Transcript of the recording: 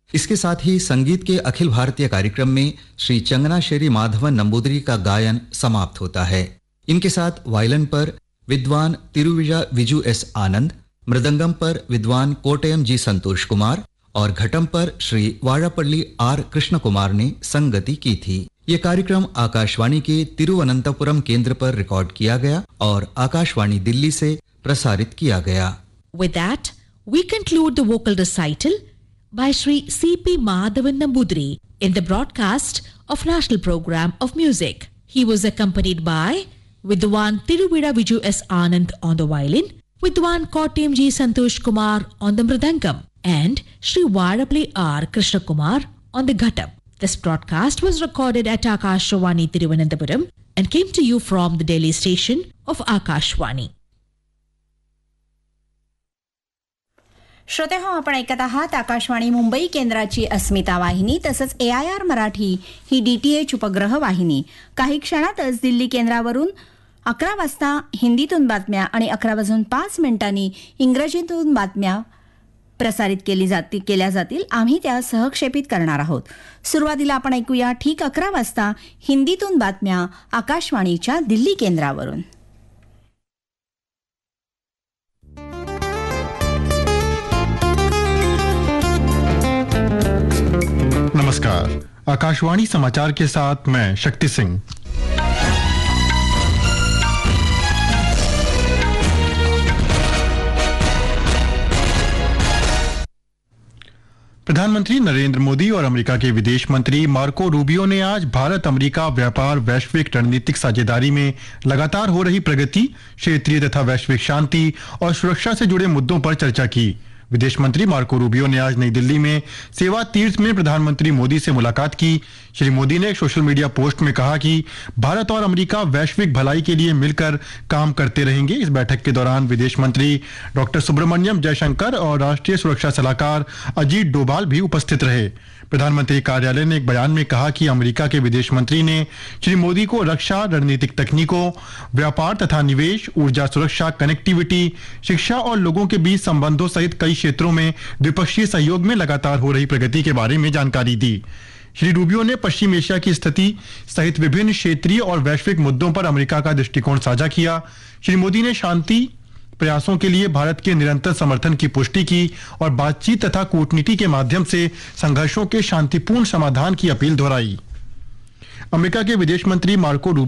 इसके साथ ही संगीत के अखिल भारतीय कार्यक्रम में श्री चंगनाशेरी माधवन नंबूदरी का गायन समाप्त होता है। इनके साथ वायलिन पर विद्वान तिरुविजा विजु एस आनंद, मृदंगम पर विद्वान कोटयम जी संतोष कुमार और घटम पर श्री वाड़ापल्ली आर कृष्ण कुमार ने संगति की थी। ये कार्यक्रम आकाशवाणी के तिरुवनंतपुरम केंद्र पर रिकॉर्ड किया गया और आकाशवाणी दिल्ली से प्रसारित किया गया। With that, we conclude the vocal recital by Shri C.P. Madhavan Nambudri in the broadcast of National Program of Music. He was accompanied by Vidwan Tiruvida Viju S. Anand on the violin, Vidwan Kottayam G. Santosh Kumar on the mridangam, and Shri Vadapalli R. Krishna Kumar on the ghatam. This broadcast was recorded at Akashvani Tiruvananthapuram and came to you from the Delhi station of Akashvani. श्रोते हो, आपण ऐकत आहात आकाशवाणी मुंबई केंद्राची अस्मिता वाहिनी तसंच AIR Marathi ही DTH उपग्रह वाहिनी. काही क्षणातच दिल्ली केंद्रावरून 11 वाजता हिंदीतून बातम्या आणि 11:05 इंग्रजीतून बातम्या प्रसारित केल्या जातील. आम्ही त्या सहक्षेपित करणार आहोत. सुरुवातीला आपण ऐकूया ठीक 11 वाजता हिंदीतून बातम्या आकाशवाणीच्या दिल्ली केंद्रावरून. नमस्कार, आकाशवाणी समाचार के साथ मैं शक्ति सिंह। प्रधानमंत्री नरेंद्र मोदी और अमेरिका के विदेश मंत्री मार्को रूबियो ने आज भारत अमेरिका व्यापार वैश्विक रणनीतिक साझेदारी में लगातार हो रही प्रगति, क्षेत्रीय तथा वैश्विक शांति और सुरक्षा से जुड़े मुद्दों पर चर्चा की। विदेश मंत्री मार्को रूबियो ने आज नई दिल्ली में सेवा तीर्थ में प्रधानमंत्री मोदी से मुलाकात की। श्री मोदी ने एक सोशल मीडिया पोस्ट में कहा कि भारत और अमेरिका वैश्विक भलाई के लिए मिलकर काम करते रहेंगे। इस बैठक के दौरान विदेश मंत्री डॉक्टर सुब्रमण्यम जयशंकर और राष्ट्रीय सुरक्षा सलाहकार अजीत डोभाल भी उपस्थित रहे। प्रधानमंत्री कार्यालय ने एक बयान में कहा कि अमेरिका के विदेश मंत्री ने श्री मोदी को रक्षा, रणनीतिक तकनीकों, व्यापार तथा निवेश, ऊर्जा सुरक्षा, कनेक्टिविटी, शिक्षा और लोगों के बीच संबंधों सहित कई क्षेत्रों में द्विपक्षीय सहयोग में लगातार हो रही प्रगति के बारे में जानकारी दी। श्री रूबियो ने पश्चिम एशिया की स्थिति सहित विभिन्न क्षेत्रीय और वैश्विक मुद्दों पर अमेरिका का दृष्टिकोण साझा किया। श्री मोदी ने शांति प्रयासों के लिए भारत के निरंतर समर्थन की पुष्टि की और बातचीत तथा कूटनीति के माध्यम से संघर्षों के शांतिपूर्ण समाधान की अपील दोहराई। अमेरिका के विदेश मंत्री मार्को